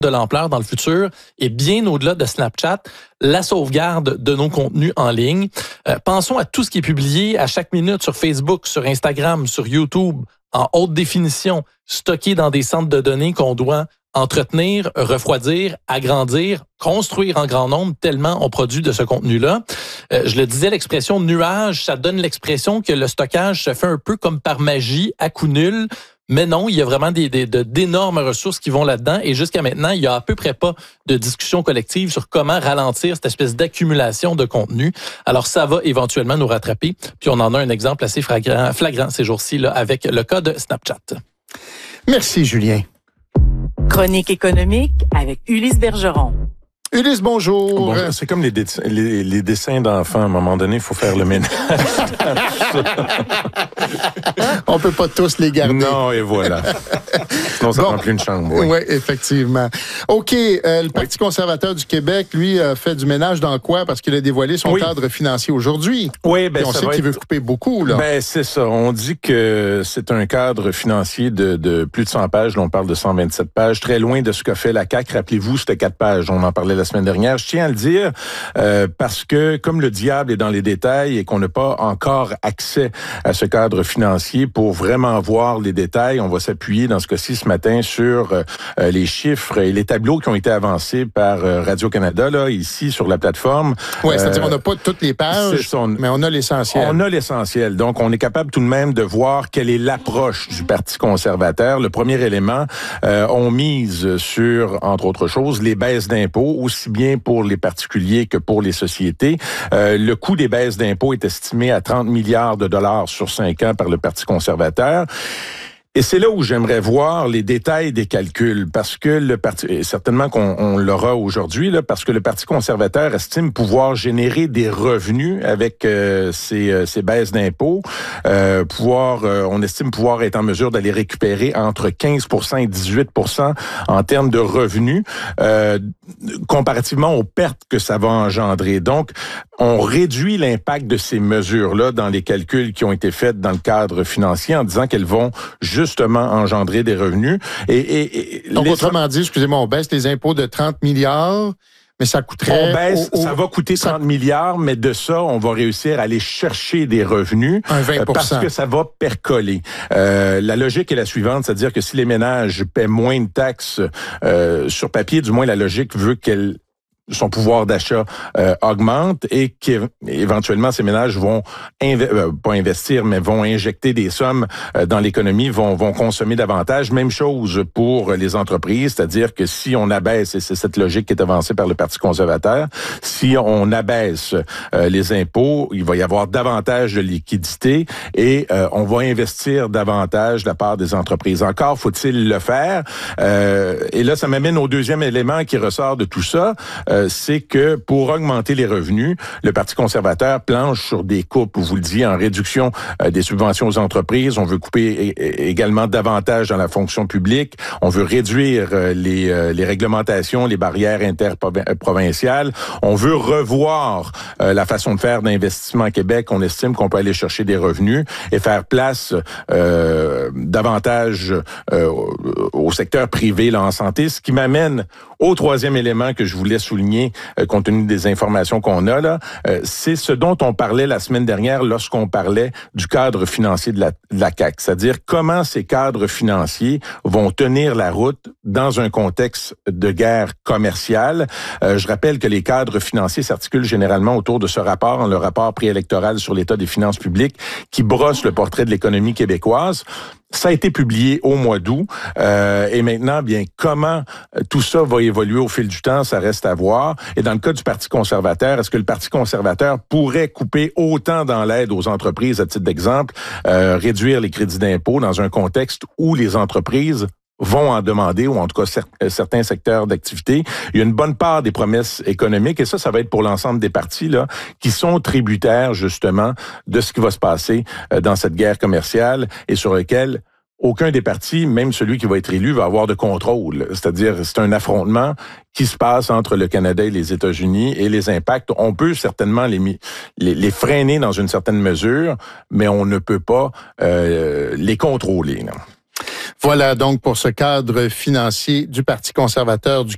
de l'ampleur dans le futur et bien au-delà de Snapchat, la sauvegarde de nos contenus en ligne. Pensons à tout ce qui est publié à chaque minute sur Facebook, sur Instagram, sur YouTube, en haute définition, stocké dans des centres de données qu'on doit entretenir, refroidir, agrandir, construire en grand nombre tellement on produit de ce contenu-là. Je le disais, l'expression nuage, ça donne l'expression que le stockage se fait un peu comme par magie, à coup nul. Mais non, il y a vraiment d'énormes ressources qui vont là-dedans. Et jusqu'à maintenant, il y a à peu près pas de discussion collective sur comment ralentir cette espèce d'accumulation de contenu. Alors, ça va éventuellement nous rattraper. Puis on en a un exemple assez flagrant ces jours-ci là, avec le cas de Snapchat. Merci, Julien. Chronique économique avec Ulysse Bergeron. Ulysse, bonjour. Bonjour. C'est comme les dessins d'enfants. À un moment donné, il faut faire le ménage. On peut pas tous les garder. Non, et voilà. Sinon, ça prend plus une chambre. Oui, effectivement. OK, le Parti conservateur du Québec, lui, fait du ménage dans quoi? Parce qu'il a dévoilé son cadre financier aujourd'hui. Oui, et on sait qu'il veut couper beaucoup, là. Ben, c'est ça. On dit que c'est un cadre financier de plus de 100 pages. Là, on parle de 127 pages. Très loin de ce qu'a fait la CAQ. Rappelez-vous, c'était 4 pages. On en parlait la semaine dernière. Je tiens à le dire parce que comme le diable est dans les détails et qu'on n'a pas encore accès à ce cadre financier pour vraiment voir les détails, on va s'appuyer dans ce cas-ci ce matin sur les chiffres et les tableaux qui ont été avancés par Radio-Canada là ici sur la plateforme. Oui, c'est-à-dire on n'a pas toutes les pages, mais on a l'essentiel. On a l'essentiel. Donc on est capable tout de même de voir quelle est l'approche du Parti conservateur. Le premier élément, on mise sur, entre autres choses, les baisses d'impôts, aussi bien pour les particuliers que pour les sociétés. Le coût des baisses d'impôts est estimé à 30 milliards de dollars sur 5 ans par le Parti conservateur. Et c'est là où j'aimerais voir les détails des calculs, parce que le parti, et certainement qu'on l'aura aujourd'hui, là, parce que le Parti conservateur estime pouvoir générer des revenus avec ces baisses d'impôts, on estime pouvoir être en mesure d'aller récupérer entre 15% et 18% en termes de revenus, comparativement aux pertes que ça va engendrer. Donc, on réduit l'impact de ces mesures-là dans les calculs qui ont été faits dans le cadre financier en disant qu'elles vont justement engendrer des revenus. Donc, autrement dit, excusez-moi, on baisse les impôts de 30 milliards, mais ça coûterait... Ça va coûter 30 milliards, mais de ça, on va réussir à aller chercher des revenus. Un 20%. Parce que ça va percoler. La logique est la suivante, c'est-à-dire que si les ménages paient moins de taxes sur papier, du moins la logique veut son pouvoir d'achat augmente et qu'éventuellement ces ménages vont pas investir, mais vont injecter des sommes dans l'économie, vont consommer davantage. Même chose pour les entreprises, c'est-à-dire que si on abaisse, et c'est cette logique qui est avancée par le Parti conservateur, si on abaisse les impôts, il va y avoir davantage de liquidités et on va investir davantage de la part des entreprises. Encore faut-il le faire. Et là, ça m'amène au deuxième élément qui ressort de tout ça. C'est que pour augmenter les revenus, le Parti conservateur planche sur des coupes, vous le dites, en réduction des subventions aux entreprises. On veut couper également davantage dans la fonction publique. On veut réduire les réglementations, les barrières interprovinciales. On veut revoir la façon de faire d'investissement à Québec. On estime qu'on peut aller chercher des revenus et faire place davantage au secteur privé là, en santé, ce qui m'amène au troisième élément que je voulais souligner, compte tenu des informations qu'on a là, c'est ce dont on parlait la semaine dernière lorsqu'on parlait du cadre financier de la CAQ, c'est-à-dire comment ces cadres financiers vont tenir la route dans un contexte de guerre commerciale. Je rappelle que les cadres financiers s'articulent généralement autour de ce rapport, le rapport préélectoral sur l'état des finances publiques, qui brosse le portrait de l'économie québécoise. Ça a été publié au mois d'août et maintenant, bien, comment tout ça va évoluer au fil du temps, ça reste à voir. Et dans le cas du Parti conservateur, est-ce que le Parti conservateur pourrait couper autant dans l'aide aux entreprises, à titre d'exemple, réduire les crédits d'impôt dans un contexte où les entreprises vont en demander, ou en tout cas certains secteurs d'activité. Il y a une bonne part des promesses économiques, et ça va être pour l'ensemble des partis là, qui sont tributaires justement de ce qui va se passer dans cette guerre commerciale et sur lequel aucun des partis, même celui qui va être élu, va avoir de contrôle. C'est-à-dire, c'est un affrontement qui se passe entre le Canada et les États-Unis, et les impacts, on peut certainement les freiner dans une certaine mesure, mais on ne peut pas les contrôler. Non. Voilà donc pour ce cadre financier du Parti conservateur du